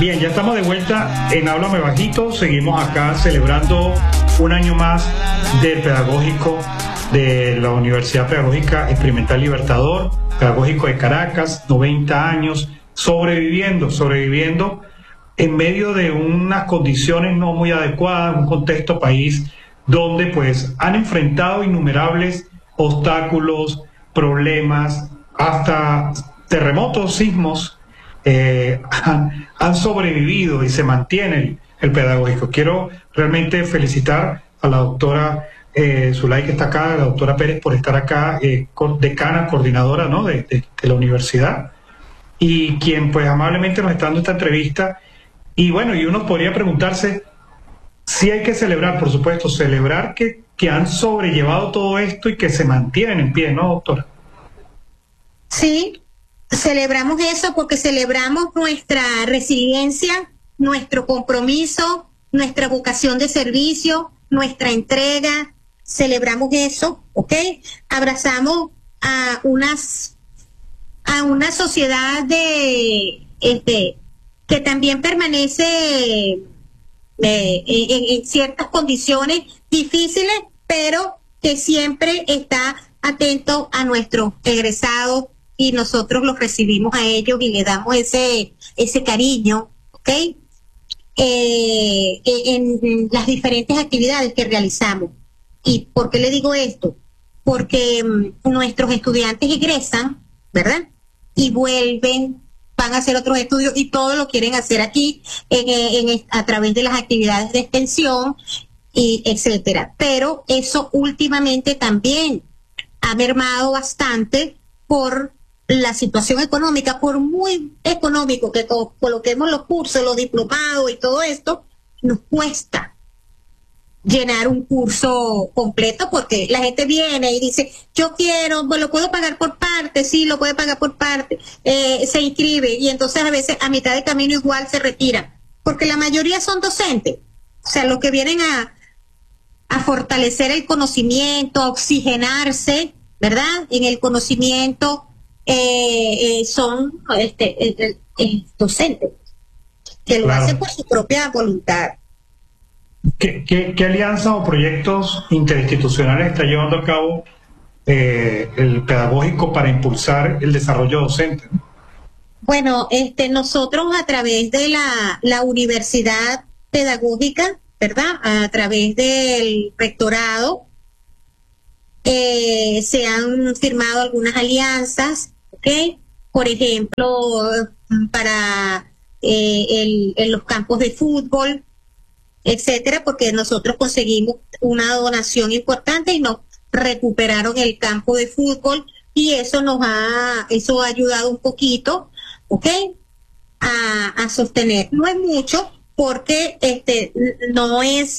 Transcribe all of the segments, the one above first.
Bien, ya estamos de vuelta en Háblame Bajito. Seguimos acá celebrando un año más del pedagógico de la Universidad Pedagógica Experimental Libertador, pedagógico de Caracas, 90 años, sobreviviendo en medio de unas condiciones no muy adecuadas, un contexto país donde pues han enfrentado innumerables obstáculos, problemas, hasta terremotos, sismos. Han sobrevivido y se mantiene el pedagógico. Quiero realmente felicitar a la doctora Zulay, que está acá, a la doctora Pérez, por estar acá, decana, coordinadora, ¿no?, de la universidad, y quien pues amablemente nos está dando esta entrevista. Y bueno, y uno podría preguntarse si hay que celebrar, por supuesto, celebrar que han sobrellevado todo esto y que se mantienen en pie, ¿no, doctora? Sí, celebramos eso porque celebramos nuestra resiliencia, nuestro compromiso, nuestra vocación de servicio, nuestra entrega. Celebramos eso, ¿ok? Abrazamos a una sociedad que también permanece en ciertas condiciones difíciles, pero que siempre está atento a nuestros egresados, y nosotros los recibimos a ellos y le damos ese cariño, ¿ok? En las diferentes actividades que realizamos. ¿Y por qué le digo esto? Porque nuestros estudiantes egresan, ¿verdad? Y vuelven, van a hacer otros estudios y todo lo quieren hacer aquí a través de las actividades de extensión, y etcétera. Pero eso últimamente también ha mermado bastante por la situación económica. Por muy económico que coloquemos los cursos, los diplomados y todo esto, nos cuesta llenar un curso completo, porque la gente viene y dice, yo quiero, pues lo puedo pagar por parte, sí, lo puede pagar por parte, se inscribe, y entonces a veces a mitad de camino igual se retira, porque la mayoría son docentes, o sea, los que vienen a fortalecer el conocimiento, a oxigenarse, ¿verdad?, en el conocimiento, son docentes, que lo hacen por su propia voluntad. ¿Qué alianzas o proyectos interinstitucionales está llevando a cabo el pedagógico para impulsar el desarrollo docente? Bueno, nosotros a través de la universidad pedagógica, ¿verdad?, a través del rectorado, se han firmado algunas alianzas, ¿ok? Por ejemplo, para en los campos de fútbol, etcétera, porque nosotros conseguimos una donación importante y nos recuperaron el campo de fútbol, y eso ha ayudado un poquito, ¿ok?, a sostener. No es mucho, porque no es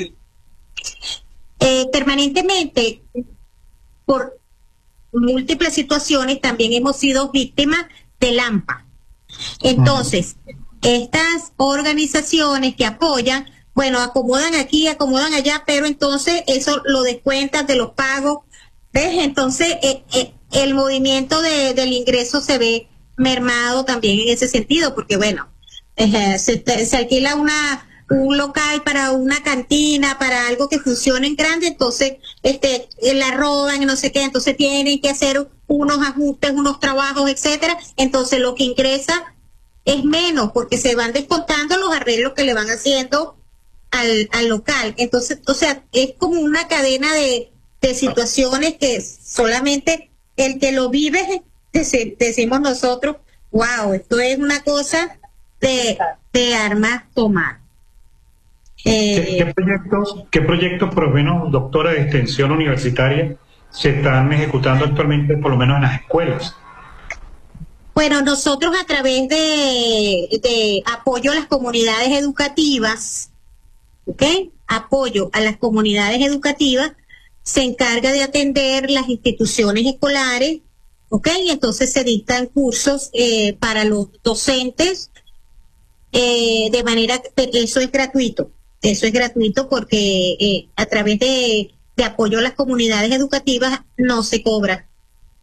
permanentemente, por múltiples situaciones también hemos sido víctimas del AMPA. Entonces, estas organizaciones que apoyan, bueno, acomodan aquí, acomodan allá, pero entonces eso lo descuentan de los pagos, ¿ves? Entonces el movimiento del ingreso se ve mermado también en ese sentido, porque bueno, se alquila un local para una cantina, para algo que funcione en grande, entonces la roban, no sé qué, entonces tienen que hacer unos ajustes, unos trabajos, etcétera. Entonces lo que ingresa es menos, porque se van descontando los arreglos que le van haciendo al local. Entonces, o sea, es como una cadena de situaciones que solamente el que lo vive, decimos nosotros, wow, esto es una cosa de armas tomar. ¿Qué proyectos, por lo menos, doctora, de extensión universitaria se están ejecutando actualmente, por lo menos en las escuelas? Bueno, nosotros a través de apoyo a las comunidades educativas, ¿ok? Apoyo a las comunidades educativas, se encarga de atender las instituciones escolares, ¿ok? Y entonces se dictan cursos para los docentes, de manera que eso es gratuito. Eso es gratuito porque a través de apoyo a las comunidades educativas no se cobra,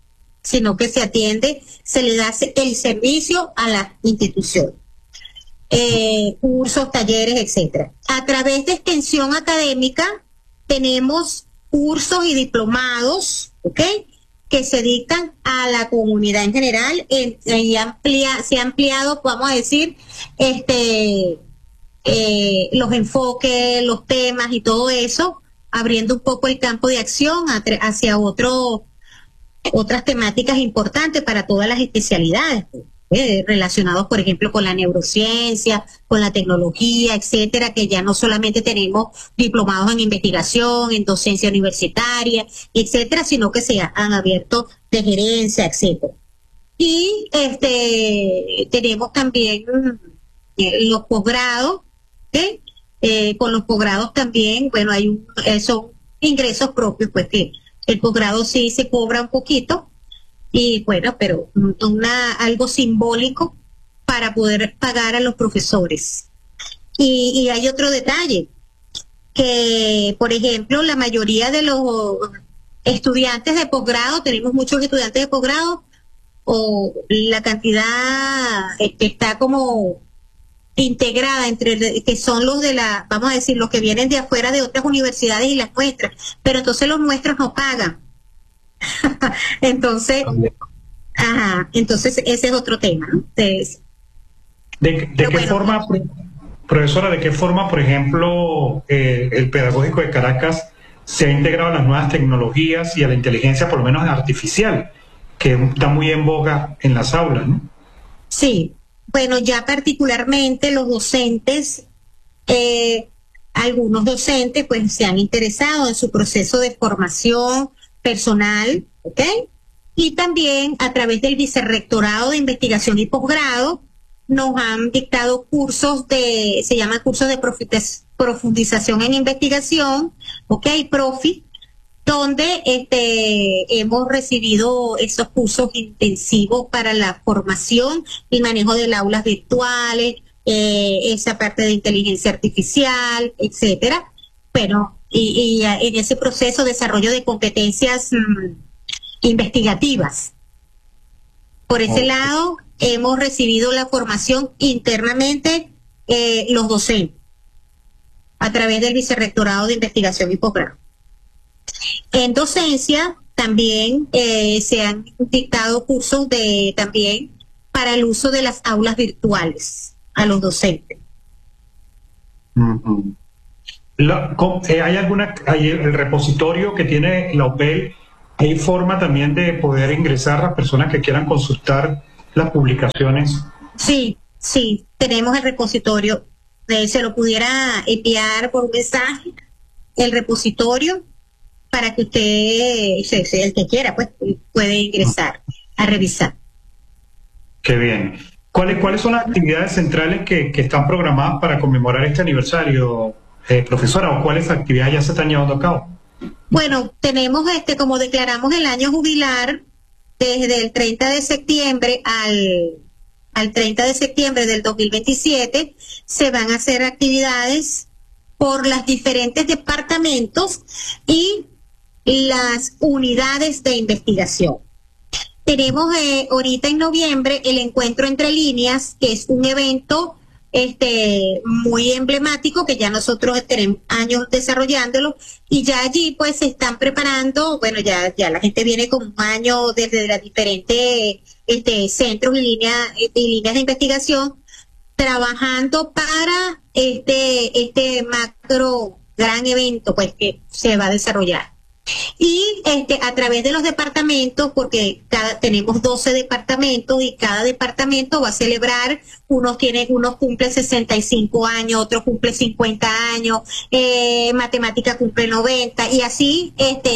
sino que se atiende, se le da el servicio a la institución. cursos, talleres, etcétera. A través de extensión académica tenemos cursos y diplomados, ¿ok?, que se dictan a la comunidad en general, y se ha ampliado, vamos a decir, los enfoques, los temas y todo eso, abriendo un poco el campo de acción hacia otras temáticas importantes para todas las especialidades, relacionados, por ejemplo, con la neurociencia, con la tecnología, etcétera, que ya no solamente tenemos diplomados en investigación, en docencia universitaria, etcétera, sino que se han abierto de gerencia, etcétera. Y tenemos también los posgrados, ¿okay? Con los posgrados también, bueno, son ingresos propios, pues que el posgrado sí se cobra un poquito, y bueno, pero algo simbólico para poder pagar a los profesores. Y hay otro detalle, que por ejemplo la mayoría de los estudiantes de posgrado, tenemos muchos estudiantes de posgrado, o la cantidad está como integrada entre que son los vamos a decir, los que vienen de afuera de otras universidades y las nuestras, pero entonces los nuestros no pagan. Entonces, entonces ese es otro tema, ¿no? Entonces, ¿De qué forma, profesora, de qué forma, por ejemplo, el Pedagógico de Caracas se ha integrado a las nuevas tecnologías y a la inteligencia, por lo menos artificial, que está muy en boga en las aulas, ¿no? Sí, bueno, ya particularmente los docentes, algunos docentes pues se han interesado en su proceso de formación personal, ¿ok? Y también a través del Vicerrectorado de Investigación y Posgrado nos han dictado cursos se llaman cursos de profundización en investigación, ¿ok? Profi, donde hemos recibido esos cursos intensivos para la formación y manejo de las aulas virtuales, esa parte de inteligencia artificial, etcétera. Bueno, y en ese proceso desarrollo de competencias investigativas. Por ese lado, hemos recibido la formación internamente los docentes, a través del Vicerrectorado de Investigación y Posgrado. En docencia también se han dictado cursos también para el uso de las aulas virtuales a los docentes. Uh-huh. ¿Hay el repositorio que tiene la OPEL? ¿Hay forma también de poder ingresar a las personas que quieran consultar las publicaciones? Sí, tenemos el repositorio. Se lo pudiera enviar por un mensaje, el repositorio, para que usted, el que quiera, pues puede ingresar a revisar. Qué bien. ¿Cuáles son las actividades centrales que están programadas para conmemorar este aniversario, profesora, o cuáles actividades ya se están llevando a cabo? Bueno, tenemos como declaramos el año jubilar, desde el 30 de septiembre al 30 de septiembre del 2027, se van a hacer actividades por los diferentes departamentos y las unidades de investigación. Tenemos ahorita en noviembre el Encuentro Entre Líneas, que es un evento muy emblemático, que ya nosotros tenemos años desarrollándolo, y ya allí pues se están preparando, bueno, ya la gente viene con un año desde las diferentes centros y líneas de investigación, trabajando para este macro gran evento pues que se va a desarrollar. Y a través de los departamentos, porque tenemos 12 departamentos y cada departamento va a celebrar, unos cumplen 65 años, otros cumplen 50 años, matemática cumple 90, y así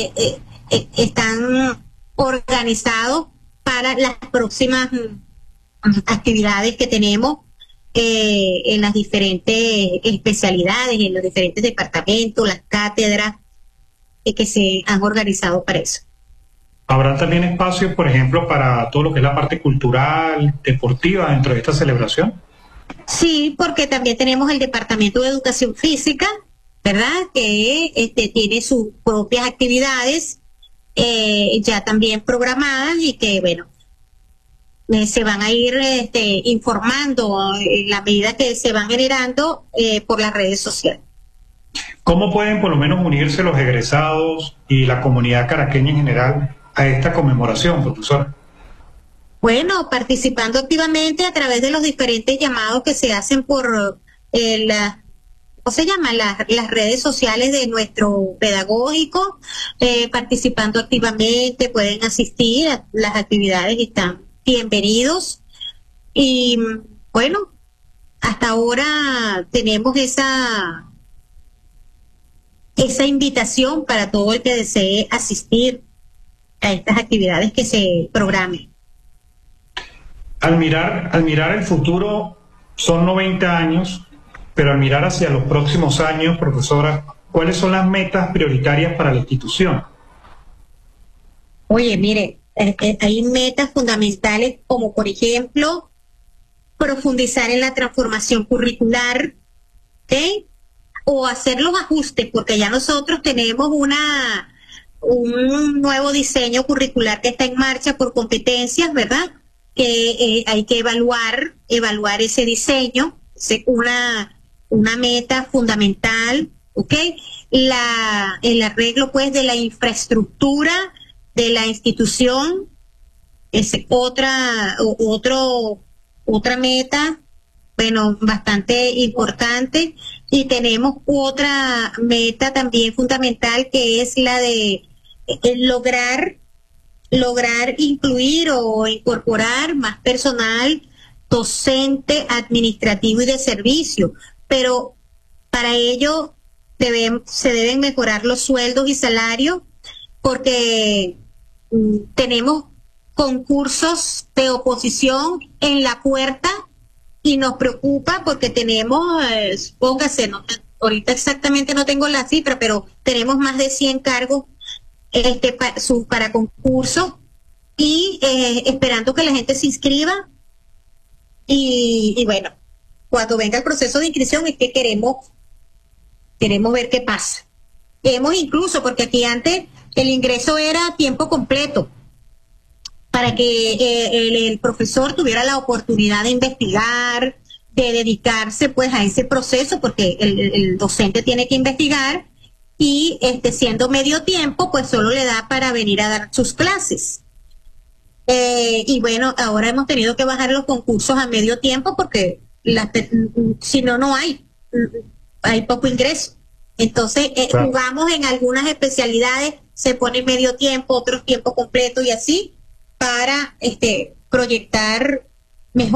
están organizados para las próximas actividades que tenemos en las diferentes especialidades, en los diferentes departamentos, las cátedras que se han organizado para eso. ¿Habrá también espacios, por ejemplo, para todo lo que es la parte cultural, deportiva dentro de esta celebración? Sí, porque también tenemos el Departamento de Educación Física, ¿verdad? Que tiene sus propias actividades ya también programadas, y que, bueno, se van a ir informando en la medida que se van generando por las redes sociales. ¿Cómo pueden por lo menos unirse los egresados y la comunidad caraqueña en general a esta conmemoración, profesor? Bueno, participando activamente a través de los diferentes llamados que se hacen por ¿cómo se llama? Las redes sociales de nuestro pedagógico, participando activamente, pueden asistir a las actividades y están bienvenidos. Y bueno, hasta ahora tenemos esa invitación para todo el que desee asistir a estas actividades que se programen. Al mirar el futuro, son 90 años, pero al mirar hacia los próximos años, profesora, ¿cuáles son las metas prioritarias para la institución? Oye, mire, hay metas fundamentales como, por ejemplo, profundizar en la transformación curricular, ¿ok? O hacer los ajustes, porque ya nosotros tenemos un nuevo diseño curricular que está en marcha por competencias, ¿verdad? Que hay que evaluar ese diseño, una meta fundamental, ¿ok? El arreglo, pues, de la infraestructura de la institución es otra meta, bueno, bastante importante. Y tenemos otra meta también fundamental, que es la de lograr incluir o incorporar más personal docente, administrativo y de servicio. Pero para ello se deben mejorar los sueldos y salarios, porque tenemos concursos de oposición en la puerta y nos preocupa porque tenemos, póngase, ahorita exactamente no tengo la cifra, pero tenemos más de 100 cargos para concursos y esperando que la gente se inscriba. Y bueno, cuando venga el proceso de inscripción es que queremos ver qué pasa. Incluso, porque aquí antes el ingreso era a tiempo completo, para que el profesor tuviera la oportunidad de investigar, de dedicarse pues a ese proceso, porque el docente tiene que investigar, y siendo medio tiempo pues solo le da para venir a dar sus clases. Y bueno, ahora hemos tenido que bajar los concursos a medio tiempo porque si no hay poco ingreso. Entonces Claro. jugamos en algunas especialidades, se pone medio tiempo, otros tiempo completo y así, para proyectar